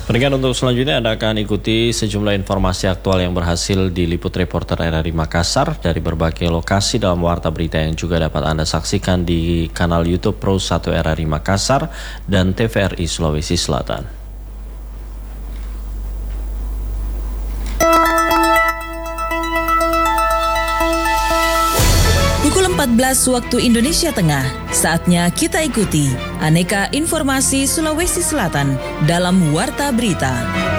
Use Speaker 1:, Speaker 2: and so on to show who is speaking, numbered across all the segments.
Speaker 1: Pendengar, untuk selanjutnya Anda akan ikuti sejumlah informasi aktual yang berhasil diliput reporter RRI Makassar dari berbagai lokasi dalam warta berita yang juga dapat Anda saksikan di kanal YouTube Pro 1 RRI Makassar dan TVRI Sulawesi Selatan.
Speaker 2: Pukul 14 waktu Indonesia Tengah, saatnya kita ikuti aneka informasi Sulawesi Selatan dalam Warta Berita.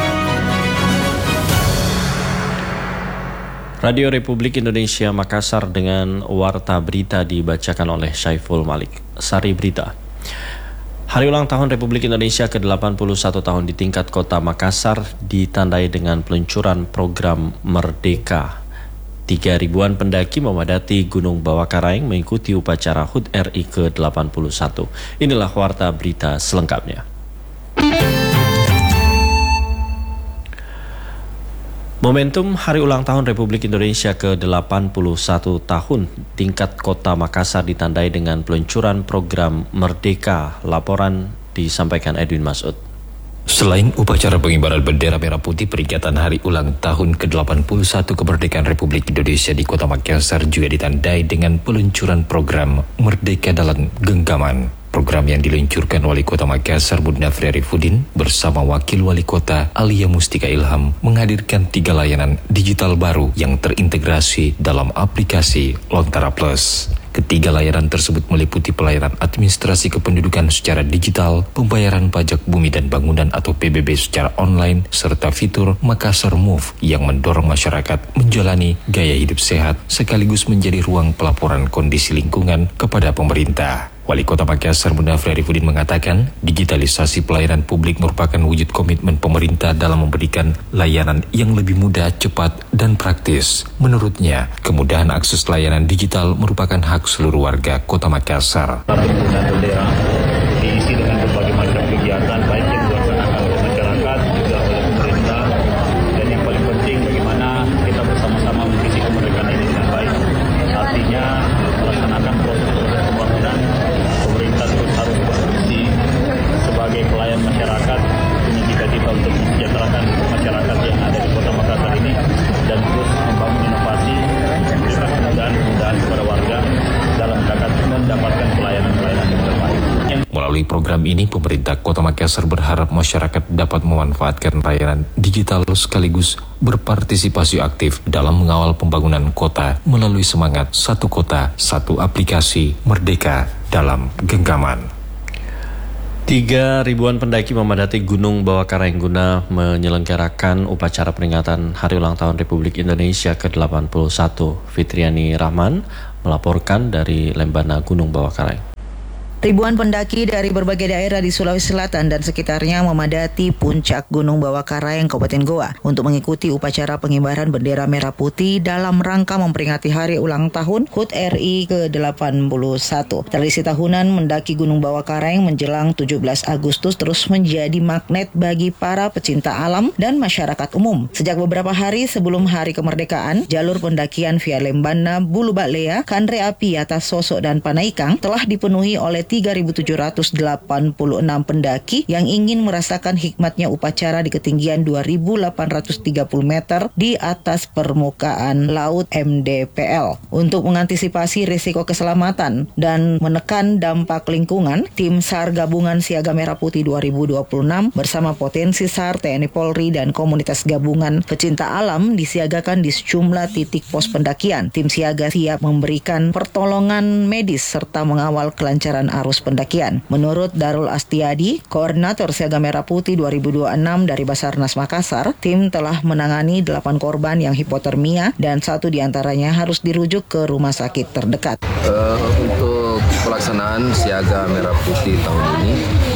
Speaker 1: Radio Republik Indonesia Makassar dengan Warta Berita dibacakan oleh Syaiful Malik. Sari Berita. Hari ulang tahun Republik Indonesia ke-81 tahun di tingkat kota Makassar ditandai dengan peluncuran program Merdeka. 3.000-an pendaki memadati Gunung Bawakaraeng mengikuti upacara HUT RI ke-81. Inilah Warta Berita selengkapnya. Momentum Hari Ulang Tahun Republik Indonesia ke-81 tahun tingkat kota Makassar ditandai dengan peluncuran program Merdeka. Laporan disampaikan Edwin Masud.
Speaker 3: Selain upacara pengibaran bendera merah putih peringatan hari ulang tahun ke-81 kemerdekaan Republik Indonesia di Kota Makassar juga ditandai dengan peluncuran program Merdeka dalam Genggaman. Program yang diluncurkan Wali Kota Makassar Bunda Fri Arifudin bersama Wakil Wali Kota Alia Mustika Ilham menghadirkan 3 layanan digital baru yang terintegrasi dalam aplikasi Lontara Plus. Ketiga layanan tersebut meliputi pelayanan administrasi kependudukan secara digital, pembayaran pajak bumi dan bangunan atau PBB secara online, serta fitur Makassar Move yang mendorong masyarakat menjalani gaya hidup sehat sekaligus menjadi ruang pelaporan kondisi lingkungan kepada pemerintah. Wali Kota Makassar Bunda Fri Arifudin mengatakan, digitalisasi pelayanan publik merupakan wujud komitmen pemerintah dalam memberikan layanan yang lebih mudah, cepat, dan praktis. Menurutnya, kemudahan akses layanan digital merupakan hak seluruh warga Kota Makassar.
Speaker 4: Penggunaan bendera diisi dengan berbagai macam kegiatan baik yang dilaksanakan oleh masyarakat juga oleh pemerintah, dan yang paling penting bagaimana kita bersama-sama mengisi kemerdekaan ini dengan baik. Artinya melaksanakan proses pembangunan, pemerintah terus harus berfungsi sebagai pelayan masyarakat, punya cita-cita untuk mensejahterakan masyarakat yang ada di Kota Makassar ini dan terus membangun inovasi, memberikan kemudahan kepada warga dalam mendapatkan pelayanan-pelayanan yang terbaik.
Speaker 3: Melalui program ini, pemerintah Kota Makassar berharap masyarakat dapat memanfaatkan layanan digital sekaligus berpartisipasi aktif dalam mengawal pembangunan kota melalui semangat satu kota, satu aplikasi Merdeka dalam Genggaman.
Speaker 1: 3.000-an pendaki memadati Gunung Bawakaraeng guna menyelenggarakan upacara peringatan Hari Ulang Tahun Republik Indonesia ke-81. Fitriani Rahman melaporkan dari Lembana Gunung Bawakaraeng.
Speaker 5: Ribuan pendaki dari berbagai daerah di Sulawesi Selatan dan sekitarnya memadati puncak Gunung Bawakaraeng, Kabupaten Goa untuk mengikuti upacara pengibaran bendera merah putih dalam rangka memperingati Hari Ulang Tahun HUT RI ke-81. Tradisi tahunan mendaki Gunung Bawakaraeng menjelang 17 Agustus terus menjadi magnet bagi para pecinta alam dan masyarakat umum. Sejak beberapa hari sebelum Hari Kemerdekaan, jalur pendakian via Lembana, Bulu Batlea, Kandre Api, Atas Sosok, dan Panaikang telah dipenuhi oleh 3.786 pendaki yang ingin merasakan hikmatnya upacara di ketinggian 2.830 meter di atas permukaan laut MDPL. Untuk mengantisipasi risiko keselamatan dan menekan dampak lingkungan, Tim SAR Gabungan Siaga Merah Putih 2026 bersama Potensi SAR, TNI Polri, dan komunitas gabungan pecinta alam disiagakan di sejumlah titik pos pendakian. Tim siaga siap memberikan pertolongan medis serta mengawal kelancaran arus pendakian. Menurut Darul Astiadi, Koordinator Siaga Merah Putih 2026 dari Basarnas Makassar, tim telah menangani 8 korban yang hipotermia dan 1 diantaranya harus dirujuk ke rumah sakit terdekat.
Speaker 6: Untuk pelaksanaan Siaga Merah Putih tahun ini,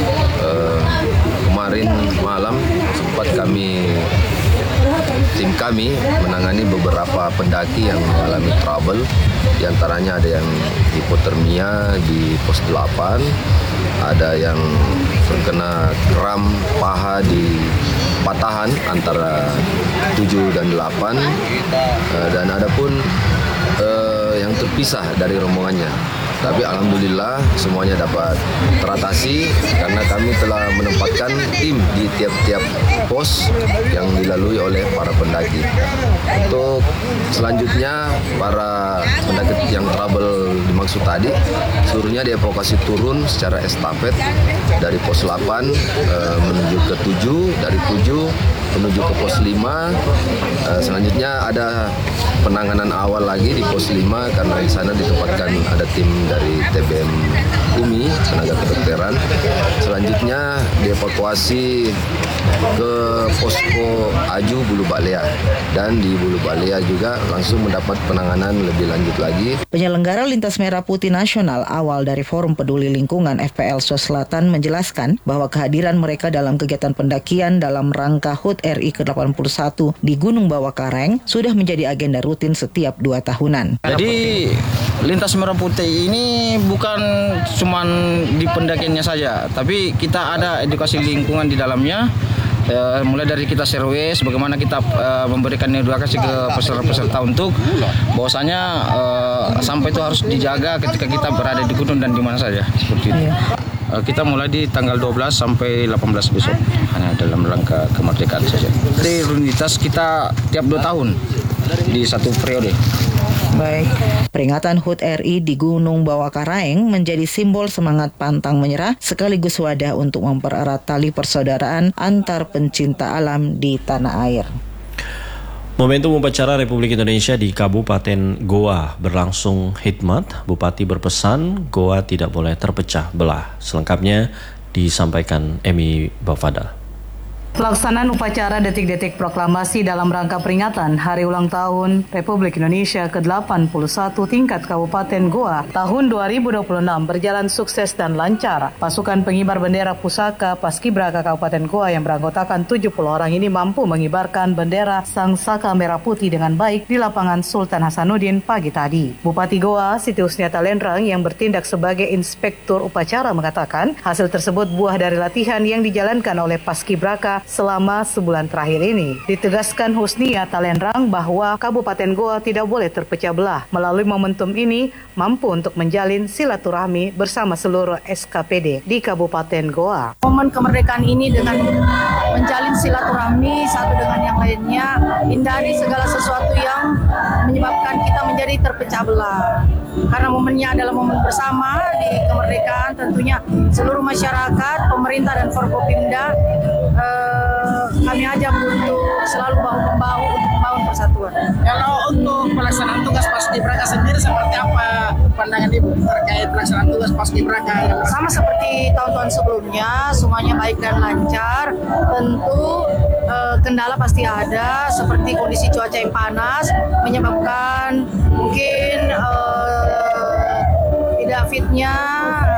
Speaker 6: kemarin malam sempat tim kami menangani beberapa pendaki yang mengalami trouble. Di antaranya ada yang hipotermia di pos 8, ada yang terkena kram paha di patahan antara 7 dan 8, dan ada pun yang terpisah dari rombongannya. Tapi alhamdulillah semuanya dapat teratasi karena kami telah menempatkan tim di tiap-tiap pos yang dilalui oleh para pendaki. Untuk selanjutnya para pendaki yang trouble dimaksud tadi seluruhnya dievakuasi turun secara estafet dari pos 8 menuju ke 7, dari 7 menuju ke pos 5. Selanjutnya ada penanganan awal lagi di pos 5 karena di sana ditempatkan ada tim dari TBM UMI, tenaga kedokteran. Selanjutnya dievakuasi ke posko Aju Bulu Balea, dan di Bulu Balea juga langsung mendapat penanganan lebih lanjut lagi.
Speaker 5: Penyelenggara Lintas Merah Putih Nasional awal dari Forum Peduli Lingkungan FPL Sulawesi Selatan menjelaskan bahwa kehadiran mereka dalam kegiatan pendakian dalam rangka HUT RI ke-81 di Gunung Bawah Kareng sudah menjadi agenda rutin setiap 2 tahunan.
Speaker 7: Jadi Lintas Merah Putih ini bukan cuman di pendakiannya saja, tapi kita ada edukasi lingkungan di dalamnya. Mulai dari kita service, bagaimana kita memberikan edukasi ke peserta-peserta untuk bahwasanya sampah itu harus dijaga ketika kita berada di gunung dan di mana saja, seperti itu. Kita mulai di tanggal 12 sampai 18 besok, hanya dalam rangka kemerdekaan saja. Jadi rutinitas kita tiap 2 tahun di satu periode.
Speaker 5: Baik, peringatan HUT RI di Gunung Bawah Karaeng menjadi simbol semangat pantang menyerah sekaligus wadah untuk mempererat tali persaudaraan antar pencinta alam di tanah air.
Speaker 1: Momentum upacara Republik Indonesia di Kabupaten Goa berlangsung hikmat. Bupati berpesan Goa tidak boleh terpecah belah. Selengkapnya disampaikan Emi Bafadal.
Speaker 8: Pelaksanaan upacara detik-detik proklamasi dalam rangka peringatan Hari Ulang Tahun Republik Indonesia ke-81 tingkat Kabupaten Goa tahun 2026 berjalan sukses dan lancar. Pasukan pengibar bendera pusaka Paskibraka Kabupaten Goa yang beranggotakan 70 orang ini mampu mengibarkan bendera Sang Saka Merah Putih dengan baik di lapangan Sultan Hasanuddin pagi tadi. Bupati Goa Siti Husniata Lenrang yang bertindak sebagai inspektur upacara mengatakan hasil tersebut buah dari latihan yang dijalankan oleh Paskibraka selama sebulan terakhir ini. Ditegaskan Husnia Talenrang bahwa Kabupaten Goa tidak boleh terpecah belah. Melalui momentum ini mampu untuk menjalin silaturahmi bersama seluruh SKPD di Kabupaten Goa.
Speaker 9: Momen kemerdekaan ini dengan menjalin silaturahmi satu dengan yang lainnya, hindari segala sesuatu yang menyebabkan kita menjadi terpecah belah. Karena momennya adalah momen bersama di kemerdekaan, tentunya seluruh masyarakat, pemerintah dan Forkopimda kami ajak untuk selalu bahu-membahu untuk membangun persatuan.
Speaker 10: Kalau untuk pelaksanaan tugas Paskibraka sendiri seperti apa pandangan Ibu terkait pelaksanaan tugas Paskibraka?
Speaker 9: Sama seperti tahun-tahun sebelumnya, semuanya baik dan lancar. Tentu kendala pasti ada, seperti kondisi cuaca yang panas menyebabkan mungkin tidak fitnya